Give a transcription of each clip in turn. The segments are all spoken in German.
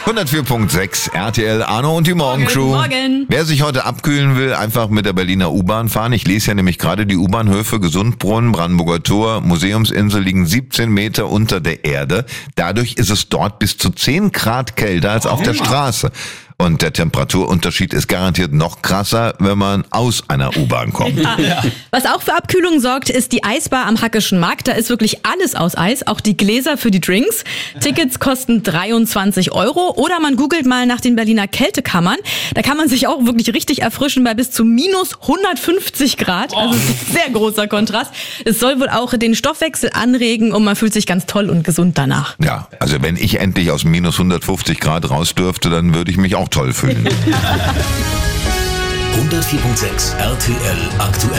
104.6 RTL Arno und die Morgencrew. Morgen. Wer sich heute abkühlen will, einfach mit der Berliner U-Bahn fahren. Ich lese ja nämlich gerade, die U-Bahnhöfe Gesundbrunnen, Brandenburger Tor, Museumsinsel liegen 17 Meter unter der Erde. Dadurch ist es dort bis zu 10 Grad kälter als auf der Straße. Und der Temperaturunterschied ist garantiert noch krasser, wenn man aus einer U-Bahn kommt. Ja. Was auch für Abkühlung sorgt, ist die Eisbar am Hackischen Markt. Da ist wirklich alles aus Eis, auch die Gläser für die Drinks. Tickets kosten 23 € oder man googelt mal nach den Berliner Kältekammern. Da kann man sich auch wirklich richtig erfrischen bei bis zu minus 150 Grad. Also sehr großer Kontrast. Es soll wohl auch den Stoffwechsel anregen und man fühlt sich ganz toll und gesund danach. Ja, also wenn ich endlich aus minus 150 Grad raus dürfte, dann würde ich mich auch toll fühlen. 104.6 RTL aktuell.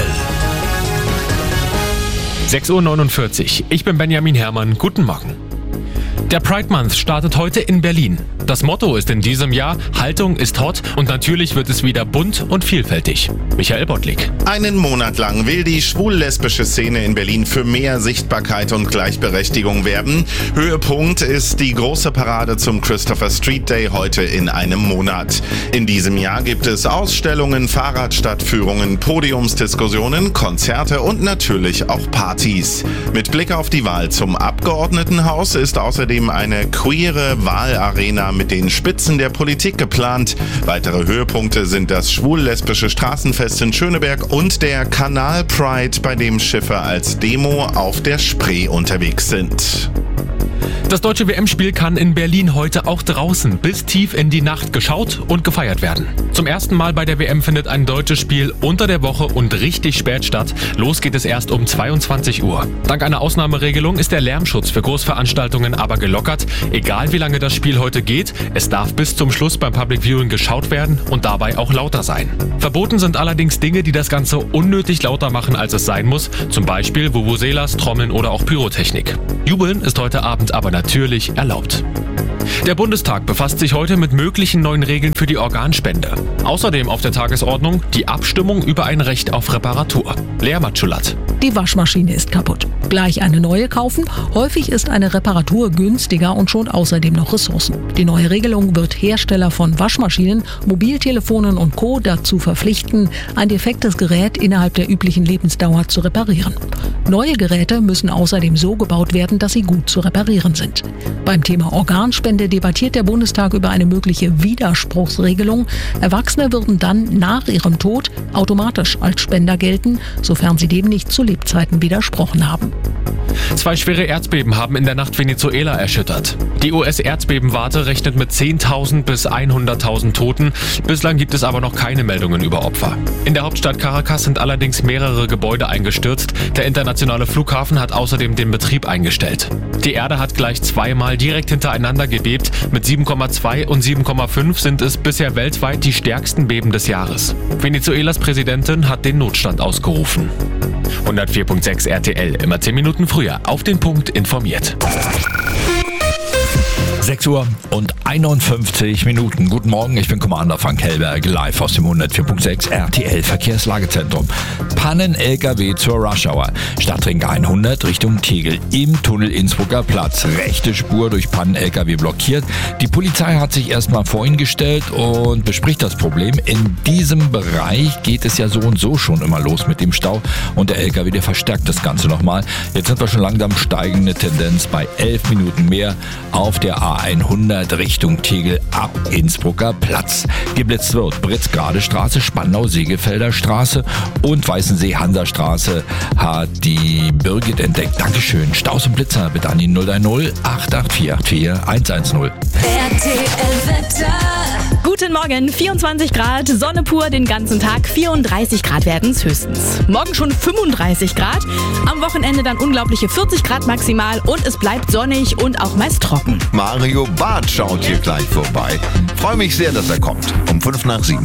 6:49 Uhr. Ich bin Benjamin Herrmann. Guten Morgen. Der Pride Month startet heute in Berlin. Das Motto ist in diesem Jahr: Haltung ist hot und natürlich wird es wieder bunt und vielfältig. Michael Bottlik. Einen Monat lang will die schwul-lesbische Szene in Berlin für mehr Sichtbarkeit und Gleichberechtigung werben. Höhepunkt ist die große Parade zum Christopher Street Day heute in einem Monat. In diesem Jahr gibt es Ausstellungen, Fahrradstadtführungen, Podiumsdiskussionen, Konzerte und natürlich auch Partys. Mit Blick auf die Wahl zum Abgeordnetenhaus ist außerdem eine queere Wahlarena mit den Spitzen der Politik geplant. Weitere Höhepunkte sind das schwul-lesbische Straßenfest in Schöneberg und der Kanal Pride, bei dem Schiffe als Demo auf der Spree unterwegs sind. Das deutsche WM-Spiel kann in Berlin heute auch draußen bis tief in die Nacht geschaut und gefeiert werden. Zum ersten Mal bei der WM findet ein deutsches Spiel unter der Woche und richtig spät statt. Los geht es erst um 22 Uhr. Dank einer Ausnahmeregelung ist der Lärmschutz für Großveranstaltungen aber gelockert. Egal wie lange das Spiel heute geht, es darf bis zum Schluss beim Public Viewing geschaut werden und dabei auch lauter sein. Verboten sind allerdings Dinge, die das Ganze unnötig lauter machen, als es sein muss. Zum Beispiel Vuvuzelas, Trommeln oder auch Pyrotechnik. Jubeln ist heute Abend aber natürlich erlaubt. Der Bundestag befasst sich heute mit möglichen neuen Regeln für die Organspende. Außerdem auf der Tagesordnung die Abstimmung über ein Recht auf Reparatur. Lea Matschulat. Die Waschmaschine ist kaputt. Gleich eine neue kaufen? Häufig ist eine Reparatur günstiger und schont außerdem noch Ressourcen. Die neue Regelung wird Hersteller von Waschmaschinen, Mobiltelefonen und Co. dazu verpflichten, ein defektes Gerät innerhalb der üblichen Lebensdauer zu reparieren. Neue Geräte müssen außerdem so gebaut werden, dass sie gut zu reparieren sind. Beim Thema Organspende debattiert der Bundestag über eine mögliche Widerspruchsregelung. Erwachsene würden dann nach ihrem Tod automatisch als Spender gelten, sofern sie dem nicht zu Lebzeiten widersprochen haben. 2 schwere Erdbeben haben in der Nacht Venezuela erschüttert. Die US-Erdbebenwarte rechnet mit 10.000 bis 100.000 Toten. Bislang gibt es aber noch keine Meldungen über Opfer. In der Hauptstadt Caracas sind allerdings mehrere Gebäude eingestürzt. Der internationale Flughafen hat außerdem den Betrieb eingestellt. Die Erde hat gleich zweimal direkt hintereinander gebebt. Mit 7,2 und 7,5 sind es bisher weltweit die stärksten Beben des Jahres. Venezuelas Präsidentin hat den Notstand ausgerufen. 104.6 RTL, immer 10 Minuten früher, auf den Punkt informiert. 6:51 Guten Morgen, ich bin Commander Frank Hellberg, live aus dem 104.6 RTL Verkehrslagezentrum. Pannen-LKW zur Rush-Hour. Stadtring 100 Richtung Tegel im Tunnel Innsbrucker Platz. Rechte Spur durch Pannen-LKW blockiert. Die Polizei hat sich erstmal vor ihn gestellt und bespricht das Problem. In diesem Bereich geht es ja so und so schon immer los mit dem Stau. Und der LKW, der verstärkt das Ganze nochmal. Jetzt sind wir schon langsam steigende Tendenz bei 11 Minuten mehr auf der A100 Richtung Tegel ab Innsbrucker Platz. Geblitzt wird Britzgrade Straße, Spandau-Segefelder Straße und Weißensee-Hansa-Straße hat die Birgit entdeckt. Dankeschön. Staus und Blitzer bitte an die 010 884 110. RTL-Wetter. Guten Morgen, 24 Grad, Sonne pur den ganzen Tag, 34 Grad werden es höchstens. Morgen schon 35 Grad, am Wochenende dann unglaubliche 40 Grad maximal und es bleibt sonnig und auch meist trocken. Mario Barth schaut hier gleich vorbei. Freue mich sehr, dass er kommt. Um 6:55.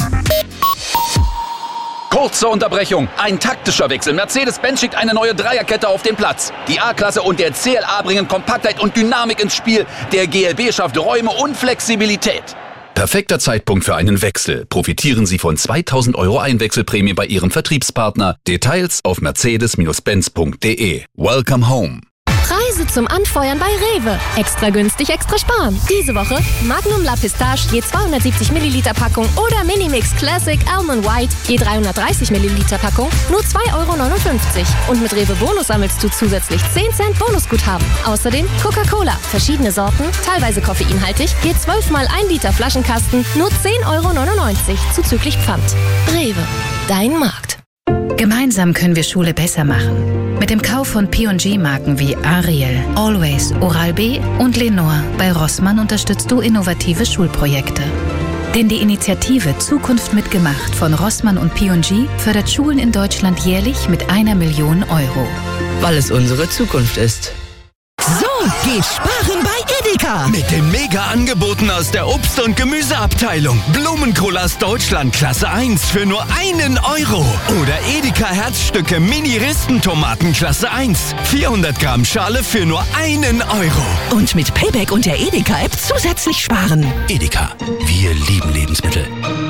Kurze Unterbrechung. Ein taktischer Wechsel. Mercedes-Benz schickt eine neue Dreierkette auf den Platz. Die A-Klasse und der CLA bringen Kompaktheit und Dynamik ins Spiel. Der GLB schafft Räume und Flexibilität. Perfekter Zeitpunkt für einen Wechsel. Profitieren Sie von 2.000 € Einwechselprämie bei Ihrem Vertriebspartner. Details auf mercedes-benz.de. Welcome home. Preise Preise zum Anfeuern bei Rewe. Extra günstig, extra sparen. Diese Woche Magnum La Pistache je 270 Milliliter Packung oder Minimix Classic Almond White je 330 Milliliter Packung nur 2,59 €. Und mit Rewe Bonus sammelst du zusätzlich 10 Cent Bonusguthaben. Außerdem Coca-Cola, verschiedene Sorten, teilweise koffeinhaltig, je 12 mal 1 Liter Flaschenkasten nur 10,99 € zuzüglich Pfand. Rewe, dein Markt. Gemeinsam können wir Schule besser machen. Mit dem Kauf von P&G-Marken wie Ariel, Always, Oral-B und Lenore bei Rossmann unterstützt du innovative Schulprojekte. Denn die Initiative Zukunft mitgemacht von Rossmann und P&G fördert Schulen in Deutschland jährlich mit 1 Million €. Weil es unsere Zukunft ist. So geht Sparen bei Edeka. Mit den Mega-Angeboten aus der Obst- und Gemüseabteilung. Blumenkohl aus Deutschland Klasse 1 für nur 1 €. Oder Edeka Herzstücke Mini-Ristentomaten Klasse 1. 400 Gramm Schale für nur 1 €. Und mit Payback und der Edeka-App zusätzlich sparen. Edeka, wir lieben Lebensmittel.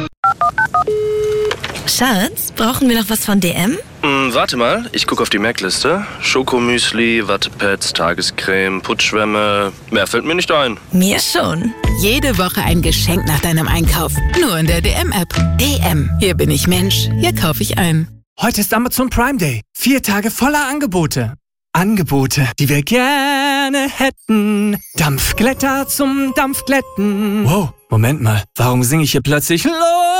Schatz, brauchen wir noch was von DM? Warte mal, ich gucke auf die Merkliste. Schokomüsli, Wattepads, Tagescreme, Putzschwämme. Mehr fällt mir nicht ein. Mir schon. Jede Woche ein Geschenk nach deinem Einkauf. Nur in der DM-App. DM. Hier bin ich Mensch. Hier kaufe ich ein. Heute ist Amazon Prime Day. 4 Tage voller Angebote. Angebote, die wir gerne hätten. Dampfglätter zum Dampfglätten. Wow, Moment mal. Warum singe ich hier plötzlich